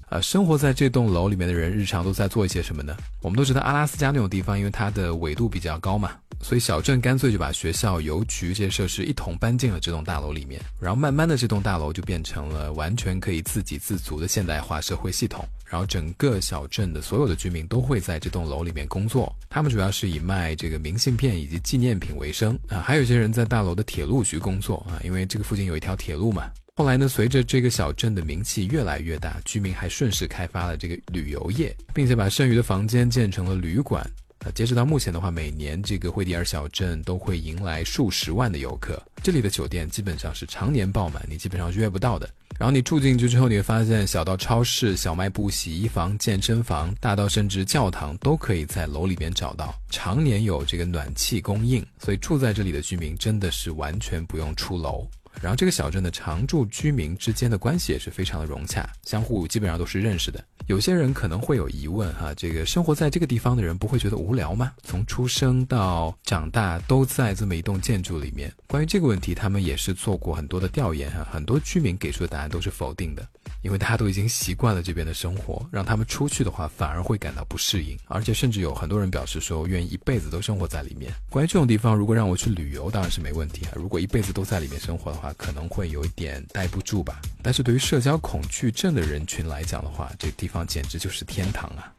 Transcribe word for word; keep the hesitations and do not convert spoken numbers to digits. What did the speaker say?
呃，生活在这栋楼里面的人日常都在做一些什么呢？我们都知道阿拉斯加那种地方，因为它的纬度比较高嘛，所以小镇干脆就把学校、邮局这些设施一同搬进了这栋大楼里面，然后慢慢的这栋大楼就变成了完全可以自给自足的现代化社会系统。然后整个小镇的所有的居民都会在这栋楼里面工作，他们主要是以卖这个明信片以及纪念品为生啊，还有一些人在大楼的铁路局工作啊，因为这个附近有一条铁路嘛。后来呢，随着这个小镇的名气越来越大，居民还顺势开发了这个旅游业，并且把剩余的房间建成了旅馆。啊，截止到目前的话，每年这个惠迪尔小镇都会迎来数十万的游客，这里的酒店基本上是常年爆满，你基本上是约不到的。然后你住进去之后，你会发现小到超市、小卖部、洗衣房、健身房，大到甚至教堂都可以在楼里边找到，常年有这个暖气供应，所以住在这里的居民真的是完全不用出楼。然后这个小镇的常住居民之间的关系也是非常的融洽，相互基本上都是认识的。有些人可能会有疑问哈，这个生活在这个地方的人不会觉得无聊吗？从出生到长大都在这么一栋建筑里面。关于这个问题，他们也是做过很多的调研哈，很多居民给出的答案都是否定的，因为大家都已经习惯了这边的生活，让他们出去的话反而会感到不适应，而且甚至有很多人表示说愿意一辈子都生活在里面。关于这种地方，如果让我去旅游当然是没问题啊，如果一辈子都在里面生活的话，可能会有一点待不住吧。但是对于社交恐惧症的人群来讲的话，这个地方简直就是天堂啊。